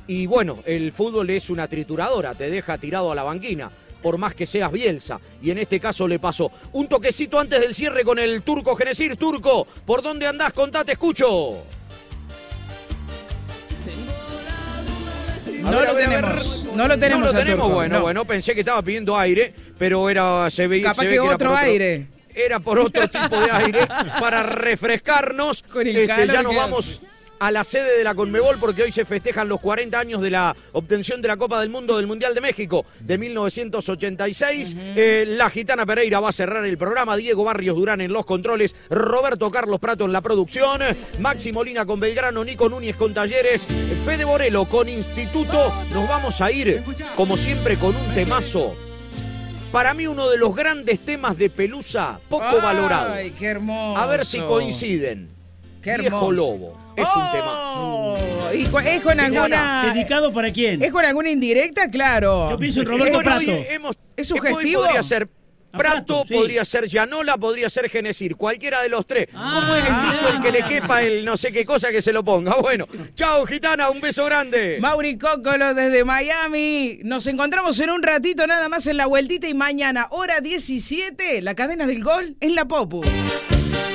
Y bueno, el fútbol es una trituradora, te deja tirado a la banquina, por más que seas Bielsa, y en este caso le pasó. Un toquecito antes del cierre con el Turco Genesir. Turco, ¿por dónde andás? Contate, escucho. No lo tenemos. Bueno, pensé que estaba pidiendo aire, pero se veía capaz que otro aire. Era por otro tipo de aire, para refrescarnos. Ya nos vamos a la sede de la Conmebol, porque hoy se festejan los 40 años de la obtención de la Copa del Mundo del Mundial de México de 1986. La Gitana Pereira va a cerrar el programa, Diego Barrios Durán en los controles, Roberto Carlos Prato en la producción, Maxi Molina con Belgrano, Nico Núñez con Talleres, Fede Borelo con Instituto. Nos vamos a ir, como siempre, con un temazo. Para mí uno de los grandes temas de Pelusa, poco valorado. Ay, qué hermoso. A ver si coinciden. Qué Viejo hermoso. Lobo. Es un tema. ¿Y es con alguna... ¿Dedicado para quién? ¿Es con alguna indirecta? Claro. Yo pienso en Roberto Prato. ¿Es sugestivo? Podría ser Prato, sí. podría ser Llanola, podría ser Genesir, cualquiera de los tres. ¿Cómo es el dicho? El que le quepa el no sé qué cosa que se lo ponga. Bueno, chao, Gitana, un beso grande. Mauri Cócolo desde Miami. Nos encontramos en un ratito nada más en la vueltita y mañana, hora 17, la cadena del gol en la Popu.